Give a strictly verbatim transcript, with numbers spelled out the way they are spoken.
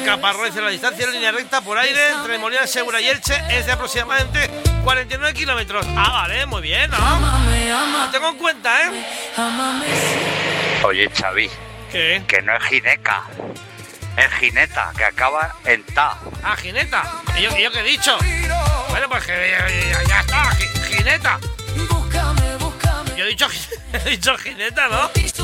El Caparrós dice la distancia en línea recta por aire entre Molina Segura y Elche es de aproximadamente cuarenta y nueve kilómetros. Ah, vale, muy bien, ¿no? Lo tengo en cuenta, ¿eh? Oye, Xavi. ¿Qué? Que no es gineca. Es jineta, que acaba en ta. Ah, jineta. ¿Y yo, y yo qué he dicho? Bueno, pues que ya, ya está, jineta. Yo he dicho, he dicho jineta, ¿no?